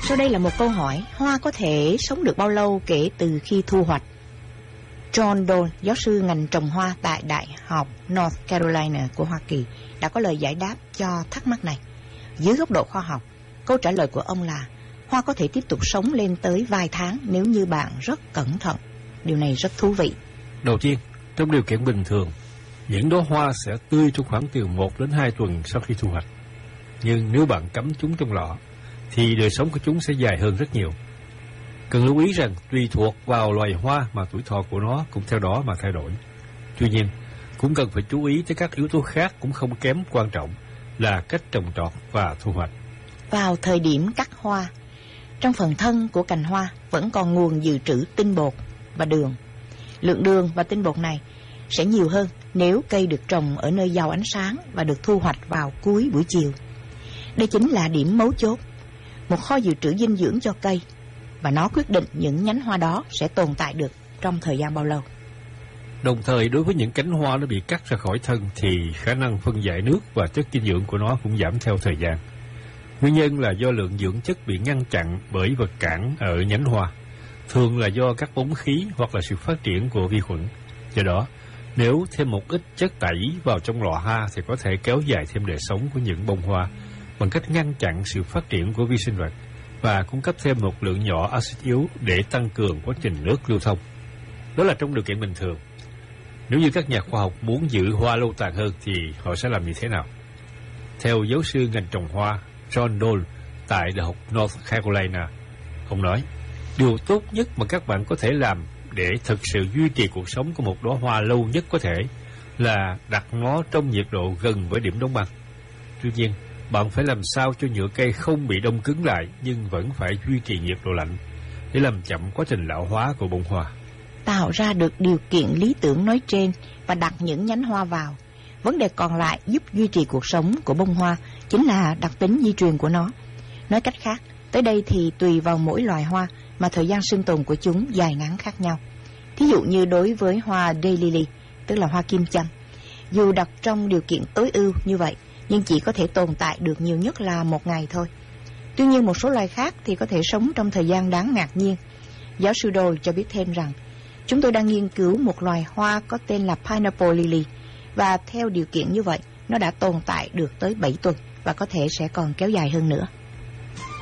Sau đây là một câu hỏi: hoa có thể sống được bao lâu kể từ khi thu hoạch? John Dole, giáo sư ngành trồng hoa tại Đại học North Carolina của Hoa Kỳ, đã có lời giải đáp cho thắc mắc này. Dưới góc độ khoa học, câu trả lời của ông là hoa có thể tiếp tục sống lên tới vài tháng nếu như bạn rất cẩn thận. Điều này rất thú vị. Đầu tiên, trong điều kiện bình thường, những đóa hoa sẽ tươi trong khoảng từ 1 đến 2 tuần sau khi thu hoạch. Nhưng nếu bạn cắm chúng trong lọ, thì đời sống của chúng sẽ dài hơn rất nhiều. Cần lưu ý rằng tùy thuộc vào loài hoa mà tuổi thọ của nó cũng theo đó mà thay đổi. Tuy nhiên, cũng cần phải chú ý tới các yếu tố khác cũng không kém quan trọng là cách trồng trọt và thu hoạch. Vào thời điểm cắt hoa, trong phần thân của cành hoa vẫn còn nguồn dự trữ tinh bột và đường. Lượng đường và tinh bột này sẽ nhiều hơn nếu cây được trồng ở nơi giàu ánh sáng và được thu hoạch vào cuối buổi chiều. Đây chính là điểm mấu chốt, một kho dự trữ dinh dưỡng cho cây, và nó quyết định những nhánh hoa đó sẽ tồn tại được trong thời gian bao lâu. Đồng thời, đối với những cánh hoa nó bị cắt ra khỏi thân thì khả năng phân giải nước và chất dinh dưỡng của nó cũng giảm theo thời gian. Nguyên nhân là do lượng dưỡng chất bị ngăn chặn bởi vật cản ở nhánh hoa, thường là do các bóng khí hoặc là sự phát triển của vi khuẩn. Do đó, nếu thêm một ít chất tẩy vào trong lọ hoa thì có thể kéo dài thêm đời sống của những bông hoa bằng cách ngăn chặn sự phát triển của vi sinh vật và cung cấp thêm một lượng nhỏ axit yếu để tăng cường quá trình nước lưu thông. Đó là trong điều kiện bình thường. Nếu như các nhà khoa học muốn giữ hoa lâu tàn hơn thì họ sẽ làm như thế nào? Theo giáo sư ngành trồng hoa John Dole tại Đại học North Carolina, ông nói, điều tốt nhất mà các bạn có thể làm để thực sự duy trì cuộc sống của một đóa hoa lâu nhất có thể là đặt nó trong nhiệt độ gần với điểm đóng băng. Tuy nhiên, bạn phải làm sao cho nhựa cây không bị đông cứng lại nhưng vẫn phải duy trì nhiệt độ lạnh để làm chậm quá trình lão hóa của bông hoa. Tạo ra được điều kiện lý tưởng nói trên và đặt những nhánh hoa vào. Vấn đề còn lại giúp duy trì cuộc sống của bông hoa chính là đặc tính di truyền của nó. Nói cách khác, tới đây thì tùy vào mỗi loài hoa mà thời gian sinh tồn của chúng dài ngắn khác nhau. Thí dụ như đối với hoa daylily, tức là hoa kim châm, dù đặt trong điều kiện tối ưu như vậy, nhưng chỉ có thể tồn tại được nhiều nhất là 1 ngày thôi. Tuy nhiên một số loài khác thì có thể sống trong thời gian đáng ngạc nhiên. Giáo sư Dole cho biết thêm rằng, chúng tôi đang nghiên cứu một loài hoa có tên là Pineapple Lily, và theo điều kiện như vậy, nó đã tồn tại được tới 7 tuần và có thể sẽ còn kéo dài hơn nữa.